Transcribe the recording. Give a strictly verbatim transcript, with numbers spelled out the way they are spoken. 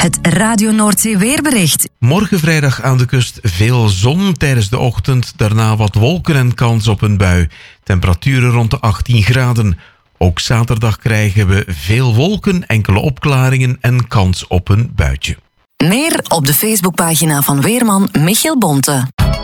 Het Radio Noordzee weerbericht. Morgen vrijdag aan de kust veel zon tijdens de ochtend. Daarna wat wolken en kans op een bui. Temperaturen rond de achttien graden. Ook zaterdag krijgen we veel wolken, enkele opklaringen en kans op een buitje. Meer op de Facebookpagina van weerman Michiel Bonte.